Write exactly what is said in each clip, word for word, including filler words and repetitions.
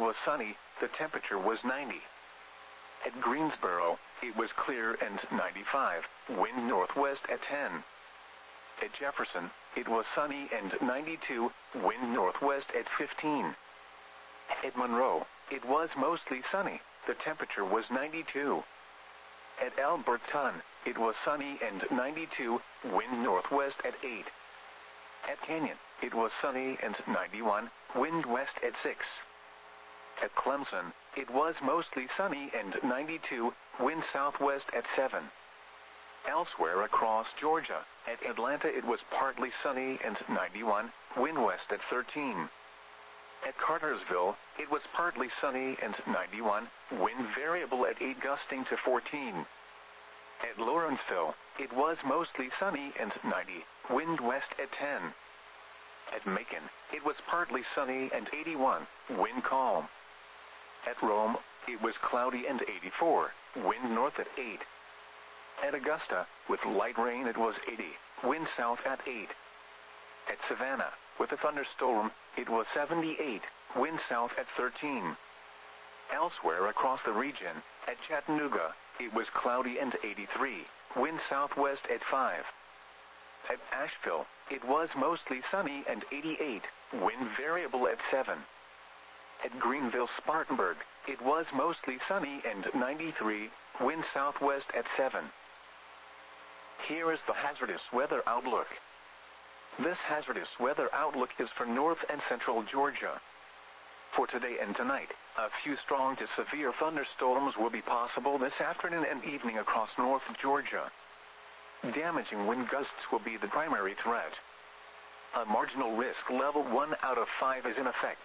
was sunny, the temperature was ninety. At Greensboro, it was clear and ninety-five, wind northwest at ten. At Jefferson, it was sunny and ninety-two, wind northwest at fifteen. At Monroe, it was mostly sunny, the temperature was ninety-two. At Alberton, it was sunny and ninety-two, wind northwest at eight. At Canyon, it was sunny and ninety-one, wind west at six. At Clemson, it was mostly sunny and ninety-two, wind southwest at seven. Elsewhere across Georgia, at Atlanta it was partly sunny and ninety-one, wind west at thirteen. At Cartersville, it was partly sunny and ninety-one, wind variable at eight gusting to fourteen. At Lawrenceville, it was mostly sunny and ninety, wind west at ten. At Macon, it was partly sunny and eighty-one, wind calm. At Rome, it was cloudy and eighty-four, wind north at eight. At Augusta, with light rain it was eighty, wind south at eight. At Savannah, with a thunderstorm, it was seventy-eight, wind south at thirteen. Elsewhere across the region, at Chattanooga, it was cloudy and eighty-three, wind southwest at five. At Asheville, it was mostly sunny and eighty-eight, wind variable at seven. At Greenville-Spartanburg, it was mostly sunny and ninety-three, wind southwest at seven. Here is the hazardous weather outlook. This hazardous weather outlook is for north and central Georgia. For today and tonight, a few strong to severe thunderstorms will be possible this afternoon and evening across north Georgia. Damaging wind gusts will be the primary threat. A marginal risk level one out of five is in effect.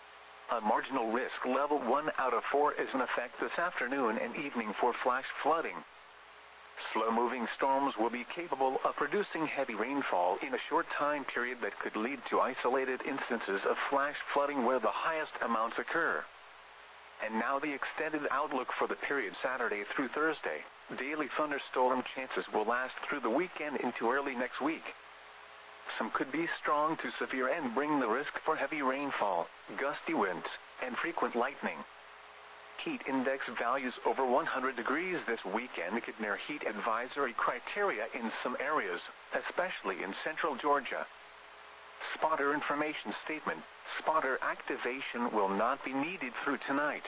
A marginal risk level one out of four is in effect this afternoon and evening for flash flooding. Slow-moving storms will be capable of producing heavy rainfall in a short time period that could lead to isolated instances of flash flooding where the highest amounts occur. And now the extended outlook for the period Saturday through Thursday. Daily thunderstorm chances will last through the weekend into early next week. Some could be strong to severe and bring the risk for heavy rainfall, gusty winds, and frequent lightning. Heat index values over one hundred degrees this weekend could near heat advisory criteria in some areas, especially in central Georgia. Spotter information statement: spotter activation will not be needed through tonight.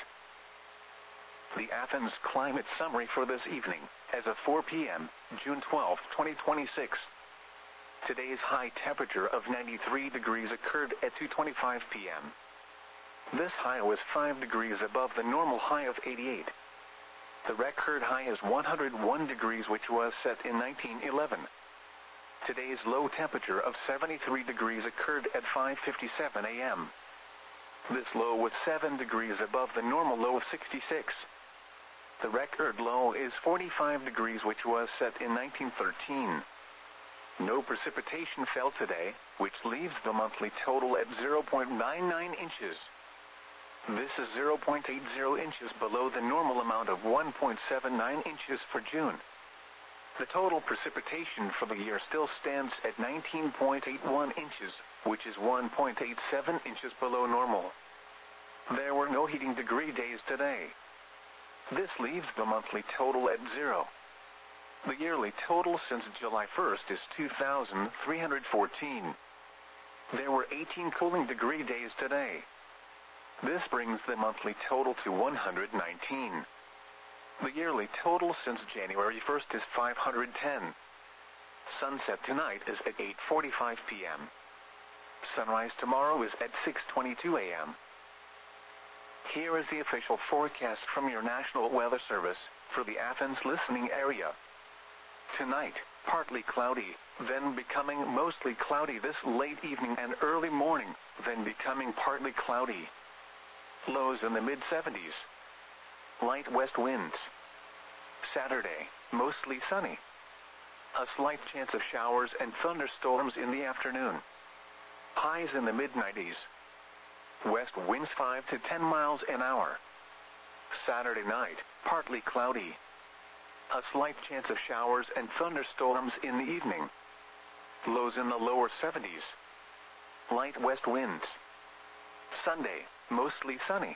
The Athens climate summary for this evening, as of four p m, June twelfth, twenty twenty-six. Today's high temperature of ninety-three degrees occurred at two twenty-five p m This high was five degrees above the normal high of eighty-eight. The record high is one hundred one degrees, which was set in nineteen eleven. Today's low temperature of seventy-three degrees occurred at five fifty-seven a m This low was seven degrees above the normal low of sixty-six. The record low is forty-five degrees, which was set in nineteen thirteen. No precipitation fell today, which leaves the monthly total at zero point nine nine inches. This is zero point eight zero inches below the normal amount of one point seven nine inches for June. The total precipitation for the year still stands at nineteen point eight one inches, which is one point eight seven inches below normal. There were no heating degree days today. This leaves the monthly total at zero. The yearly total since July first is two thousand three hundred fourteen. There were eighteen cooling degree days today. This brings the monthly total to one hundred nineteen. The yearly total since January first is five hundred ten. Sunset tonight is at eight forty-five p m Sunrise tomorrow is at six twenty-two a m Here is the official forecast from your National Weather Service for the Athens listening area. Tonight, partly cloudy, then becoming mostly cloudy this late evening and early morning, then becoming partly cloudy. Lows in the mid seventies. Light west winds. Saturday, mostly sunny. A slight chance of showers and thunderstorms in the afternoon. Highs in the mid nineties. West winds five to ten miles an hour. Saturday night, partly cloudy. A slight chance of showers and thunderstorms in the evening. Lows in the lower seventies. Light west winds. Sunday, mostly sunny.